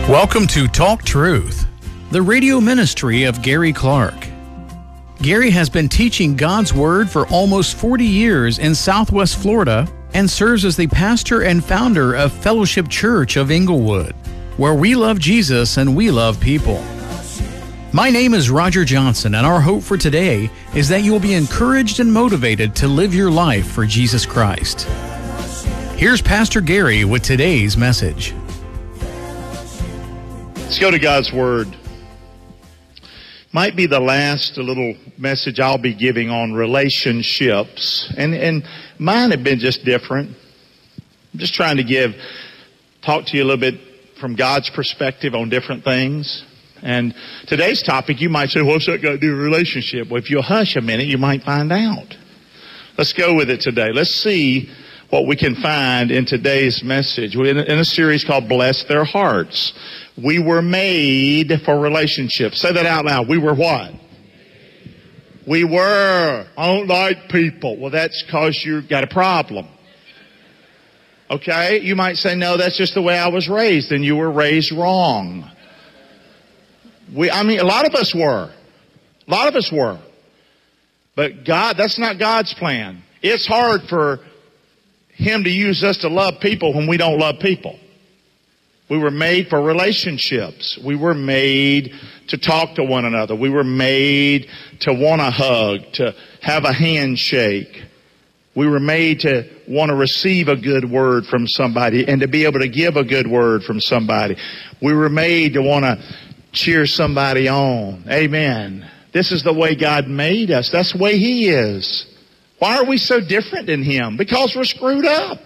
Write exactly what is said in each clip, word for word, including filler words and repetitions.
Welcome to Talk Truth, the radio ministry of Gary Clark. Gary has been teaching God's Word for almost forty years in Southwest Florida and serves as the pastor and founder of Fellowship Church of Inglewood, where we love Jesus and we love people. My name is Roger Johnson, and our hope for today is that you will be encouraged and motivated to live your life for Jesus Christ. Here's Pastor Gary with today's message. Let's go to God's Word. Might be the last little message I'll be giving on relationships. And, and mine have been just different. I'm just trying to give, talk to you a little bit from God's perspective on different things. And today's topic, you might say, what's that got to do with relationship? Well, if you'll hush a minute, you might find out. Let's go with it today. Let's see what we can find in today's message. We're in a, in a series called Bless Their Hearts. We were made for relationships. Say that out loud. We were what? We were. I don't like people. Well, that's because you've got a problem. Okay? You might say, no, that's just the way I was raised. And you were raised wrong. We, I mean, a lot of us were. A lot of us were. But God, that's not God's plan. It's hard for Him to use us to love people when we don't love people. We were made for relationships. We were made to talk to one another. We were made to want a hug, to have a handshake. We were made to want to receive a good word from somebody and to be able to give a good word from somebody. We were made to want to cheer somebody on. Amen. This is the way God made us. That's the way He is. Why are we so different than Him? Because we're screwed up.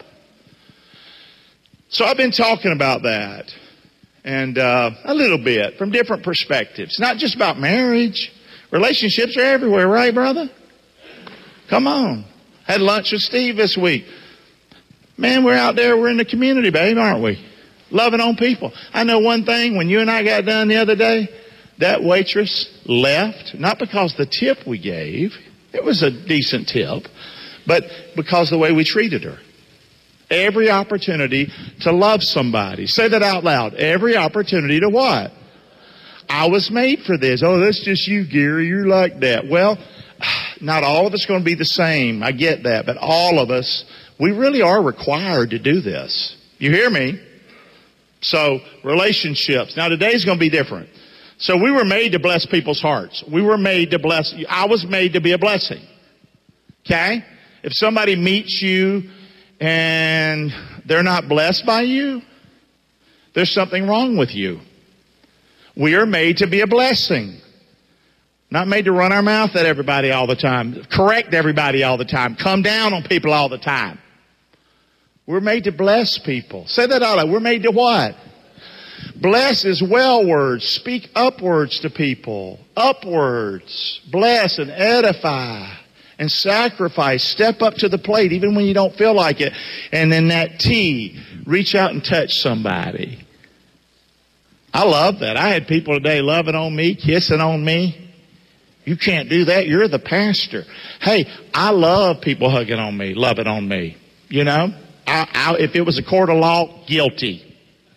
So I've been talking about that, and uh, a little bit from different perspectives. Not just about marriage. Relationships are everywhere, right, brother? Come on. Had lunch with Steve this week. Man, we're out there. We're in the community, babe, aren't we? Loving on people. I know one thing. When you and I got done the other day, that waitress left, not because the tip we gave. It was a decent tip, but because of the way we treated her. Every opportunity to love somebody. Say that out loud. Every opportunity to what? I was made for this. Oh, that's just you, Gary. You're like that. Well, not all of us going to be the same. I get that. But all of us, we really are required to do this. You hear me? So, relationships. Now, today's going to be different. So, we were made to bless people's hearts. We were made to bless. I was made to be a blessing. Okay? If somebody meets you and they're not blessed by you, there's something wrong with you. We are made to be a blessing. Not made to run our mouth at everybody all the time. Correct everybody all the time. Come down on people all the time. We're made to bless people. Say that out loud. We're made to what? Bless is well words. Speak upwards to people. Upwards. Bless and edify. And sacrifice. Step up to the plate even when you don't feel like it. And then that T, reach out and touch somebody. I love that. I had people today loving on me, kissing on me. You can't do that. You're the pastor. Hey, I love people hugging on me, loving on me. You know, I, I, if it was a court of law, guilty.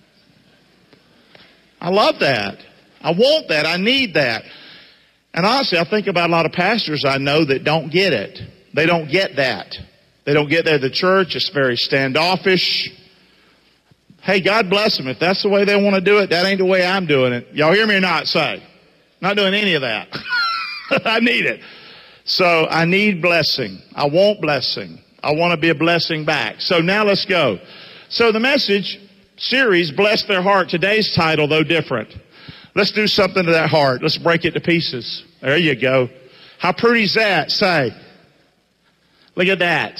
I love that. I want that. I need that. And honestly, I think about a lot of pastors I know that don't get it. They don't get that. They don't get there. The church is very standoffish. Hey, God bless them. If that's the way they want to do it, that ain't the way I'm doing it. Y'all hear me or not? Say. Not doing any of that. I need it. So I need blessing. I want blessing. I want to be a blessing back. So now let's go. So the message series, Bless Their Heart. Today's title, though different. Let's do something to that heart. Let's break it to pieces. There you go. How pretty's that? Say. Look at that.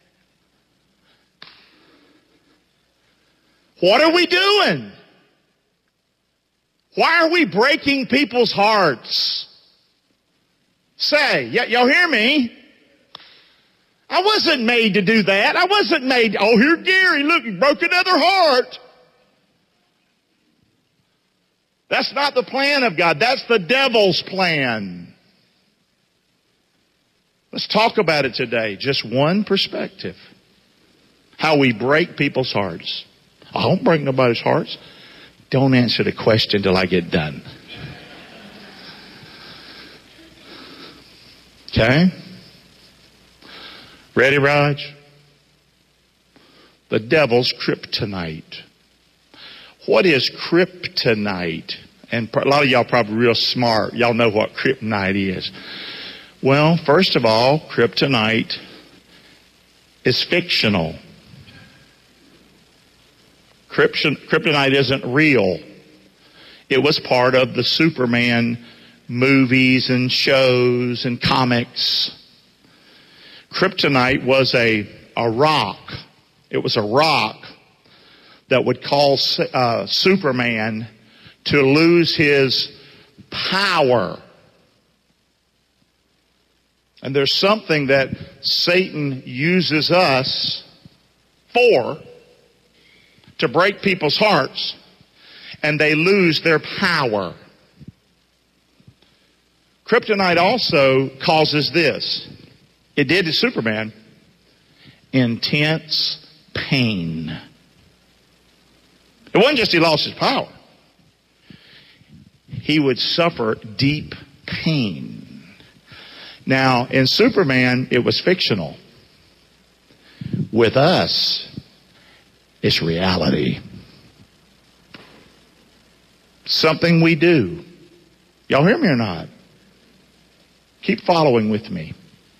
What are we doing? Why are we breaking people's hearts? Say. Y- y'all hear me? I wasn't made to do that. I wasn't made. Oh, here Gary. Look, he broke another heart. That's not the plan of God. That's the devil's plan. Let's talk about it today. Just one perspective. How we break people's hearts. I don't break nobody's hearts. Don't answer the question till I get done. Okay? Ready, Raj? The devil's kryptonite. What is kryptonite? And a lot of y'all probably real smart. Y'all know what kryptonite is. Well, first of all, kryptonite is fictional. Kryptonite isn't real. It was part of the Superman movies and shows and comics. Kryptonite was a, a rock. It was a rock that would cause uh, Superman to lose his power. And there's something that Satan uses us for to break people's hearts, and they lose their power. Kryptonite also causes this. It did to Superman. Intense pain. It wasn't just he lost his power. He would suffer deep pain. Now, in Superman, it was fictional. With us, it's reality. Something we do. Y'all hear me or not? Keep following with me.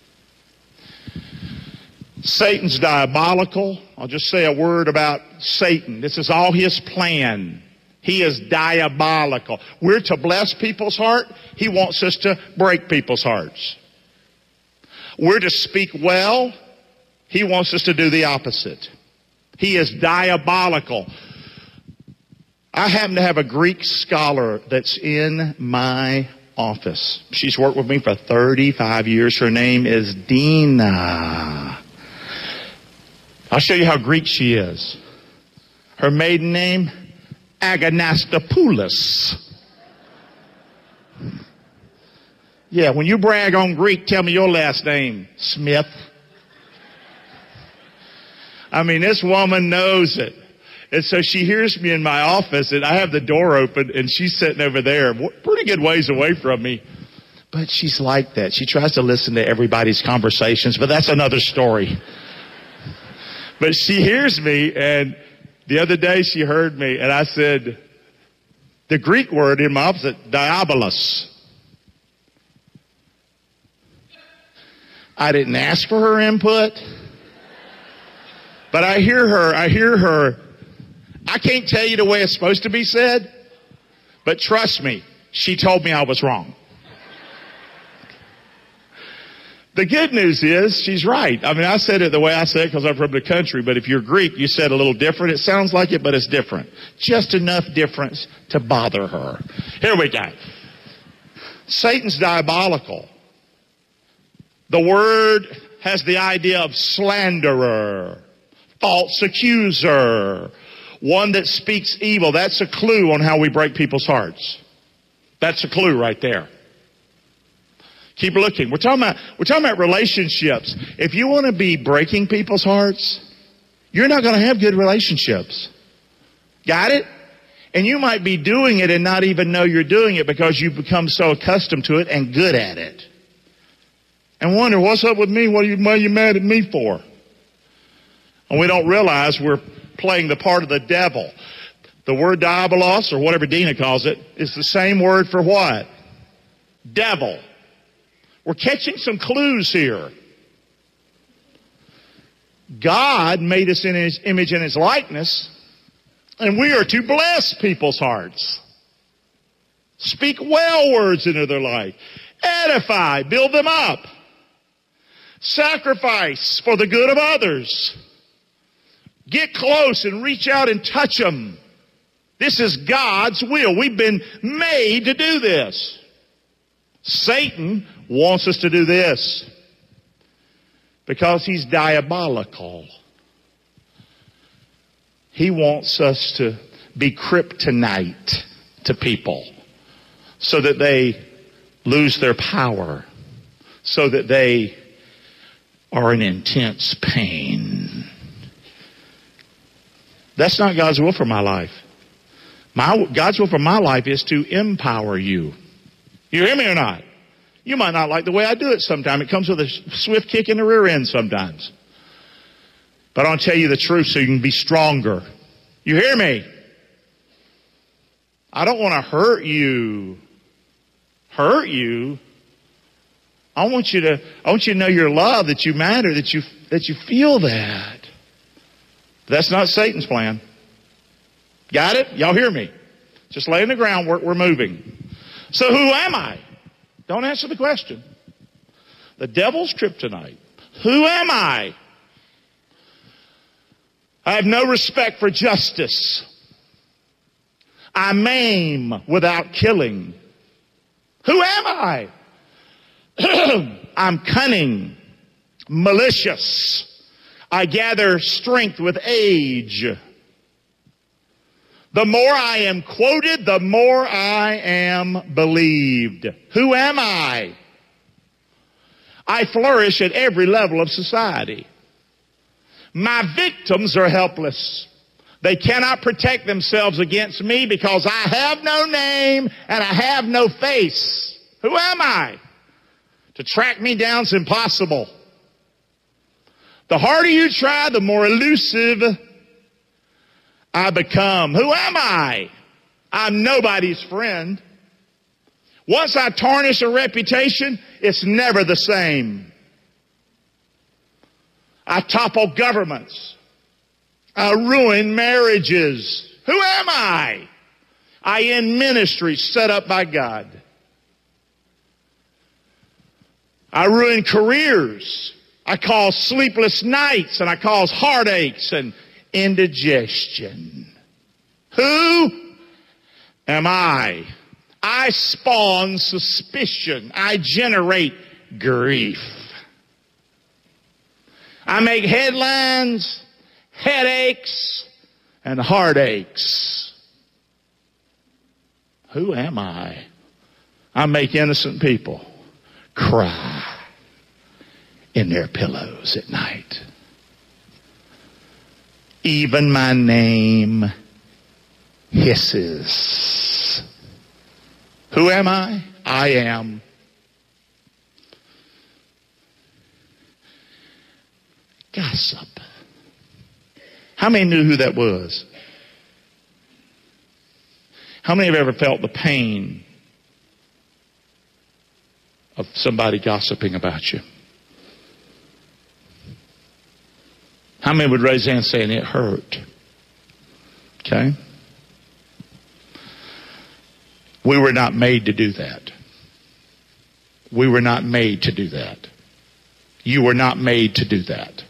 Satan's diabolical. I'll just say a word about Satan. This is all his plan. He is diabolical. We're to bless people's heart. He wants us to break people's hearts. We're to speak well. He wants us to do the opposite. He is diabolical. I happen to have a Greek scholar that's in my office. She's worked with me for thirty-five years. Her name is Dina. I'll show you how Greek she is. Her maiden name, Aganastopoulos. Yeah, when you brag on Greek, tell me your last name, Smith. I mean, this woman knows it. And so she hears me in my office, and I have the door open, and she's sitting over there, pretty good ways away from me. But she's like that. She tries to listen to everybody's conversations, but that's another story. But she hears me, and the other day she heard me, and I said, the Greek word in my opposite, diabolos. I didn't ask for her input, but I hear her, I hear her. I can't tell you the way it's supposed to be said, but trust me, she told me I was wrong. The good news is she's right. I mean, I said it the way I said it because I'm from the country, but if you're Greek, you said it a little different. It sounds like it, but it's different. Just enough difference to bother her. Here we go. Satan's diabolical. The word has the idea of slanderer, false accuser, one that speaks evil. That's a clue on how we break people's hearts. That's a clue right there. Keep looking. We're talking about, we're talking about relationships. If you want to be breaking people's hearts, you're not going to have good relationships. Got it? And you might be doing it and not even know you're doing it because you've become so accustomed to it and good at it. And wonder, what's up with me? What are you, what are you mad at me for? And we don't realize we're playing the part of the devil. The word diabolos, or whatever Dina calls it, is the same word for what? Devil. We're catching some clues here. God made us in His image and His likeness, and we are to bless people's hearts. Speak well words into their life. Edify, build them up. Sacrifice for the good of others. Get close and reach out and touch them. This is God's will. We've been made to do this. Satan wants us to do this because he's diabolical. He wants us to be kryptonite to people so that they lose their power, so that they are in intense pain. That's not God's will for my life. My, God's will for my life is to empower you. You hear me or not? You might not like the way I do it sometimes. It comes with a swift kick in the rear end sometimes. But I'll tell you the truth so you can be stronger. You hear me? I don't want to hurt you. Hurt you? I want you to, I want you to know you're loved, that you matter, that you, that you feel that. But that's not Satan's plan. Got it? Y'all hear me? Just laying the groundwork, we're moving. So who am I? Don't answer the question. The devil's kryptonite. Who am I? I have no respect for justice. I maim without killing. Who am I? I'm cunning, malicious. I gather strength with age. The more I am quoted, the more I am believed. Who am I? I flourish at every level of society. My victims are helpless. They cannot protect themselves against me because I have no name and I have no face. Who am I? To track me down is impossible. The harder you try, the more elusive I become. Who am I? I'm nobody's friend. Once I tarnish a reputation, it's never the same. I topple governments. I ruin marriages. Who am I? I end ministries set up by God. I ruin careers. I cause sleepless nights, and I cause heartaches and indigestion. Who am I? I spawn suspicion. I generate grief. I make headlines, headaches, and heartaches. Who am I? I make innocent people cry in their pillows at night. Even my name hisses. Who am I? I am gossip. How many knew who that was? How many have ever felt the pain of somebody gossiping about you? How many would raise their hand saying it hurt? Okay? We were not made to do that. We were not made to do that. You were not made to do that.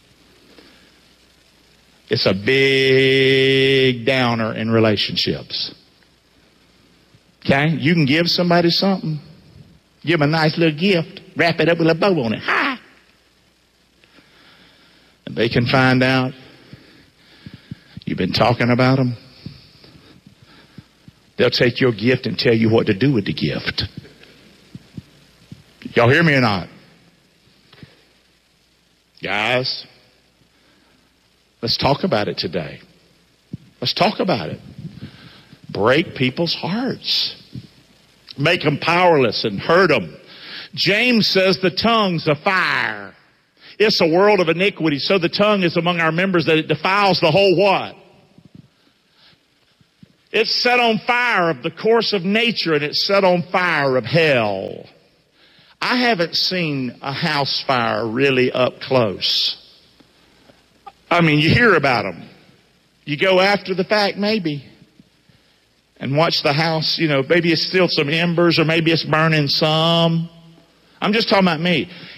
It's a big downer in relationships. Okay? You can give somebody something. Give them a nice little gift. Wrap it up with a bow on it. Hi! And they can find out you've been talking about them. They'll take your gift and tell you what to do with the gift. Y'all hear me or not? Guys, let's talk about it today. Let's talk about it. Break people's hearts. Make them powerless and hurt them. James says the tongue's a fire. It's a world of iniquity. So the tongue is among our members that it defiles the whole what? It's set on fire of the course of nature, and it's set on fire of hell. I haven't seen a house fire really up close. I mean, you hear about them. You go after the fact, maybe, and watch the house. You know, maybe it's still some embers, or maybe it's burning some. I'm just talking about me.